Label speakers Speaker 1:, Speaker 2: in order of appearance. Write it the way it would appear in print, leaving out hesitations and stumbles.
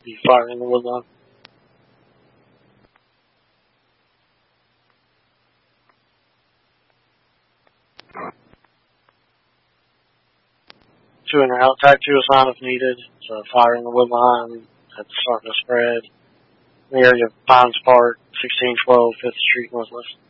Speaker 1: be firing in the woodline. Two in route. Tag 2 assign if needed. So fire in the woodline. That's starting to spread. In the area of Pines Park, 1612 5th Street Northwest.